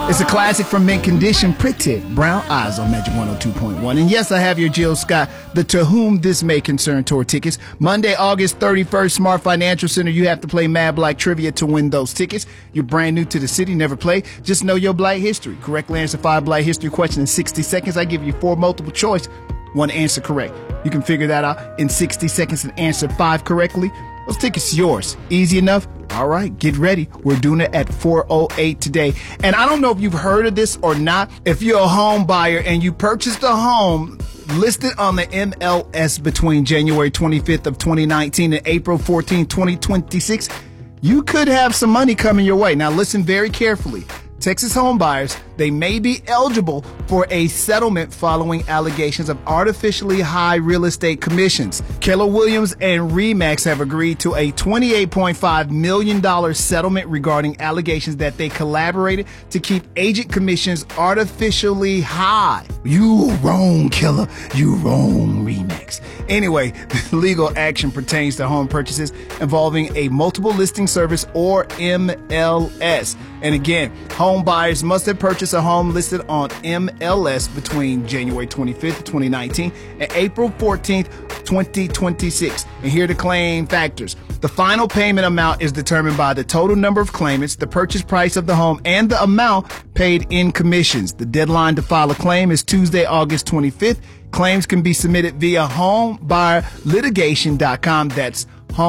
It's a classic from Mint Condition, Pretty Brown Eyes on Magic 102.1. And yes, I have your Jill Scott, the To Whom This May Concern tour tickets. Monday, August 31st, Smart Financial Center. You have to play Mad Black Trivia to win those tickets. You're brand new to the city, never played. Just know your Black history. Correctly answer 5 Black history questions in 60 seconds. I give you 4 multiple choice, 1 answer correct. You can figure that out in 60 seconds and answer 5 correctly. Those tickets are yours. Easy enough? All right, get ready. We're doing it at 4:08 today. And I don't know if you've heard of this or not. If you're a home buyer and you purchased a home listed on the MLS between January 25th of 2019 and April 14th, 2026, you could have some money coming your way. Now listen very carefully. Texas home buyers, they may be eligible for a settlement following allegations of artificially high real estate commissions. Keller Williams and RE/MAX have agreed to a $28.5 million settlement regarding allegations that they collaborated to keep agent commissions artificially high. You wrong, Keller. You wrong, RE/MAX. Anyway, the legal action pertains to home purchases involving a multiple listing service or MLS. And again, home buyers must have purchased a home listed on MLS between January 25th, 2019 and April 14th, 2026. And here are the claim factors. The final payment amount is determined by the total number of claimants, the purchase price of the home, and the amount paid in commissions. The deadline to file a claim is Tuesday, August 25th. Claims can be submitted via homebuyerlitigation.com. That's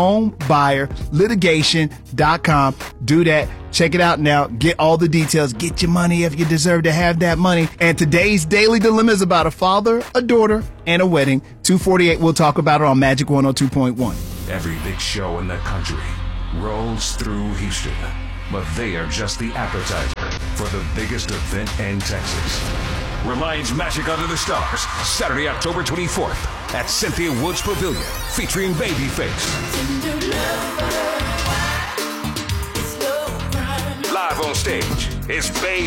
homebuyerlitigation.com. Do that. Check it out now. Get all the details. Get your money if you deserve to have that money. And today's Daily Dilemma is about a father, a daughter, and a wedding. 2:48. We'll talk about it on Magic 102.1. Every big show in the country rolls through Houston, but they are just the appetizer for the biggest event in Texas. Reliance Magic Under the Stars, Saturday, October 24th at Cynthia Woods Pavilion, featuring Babyface. Live on stage is Babe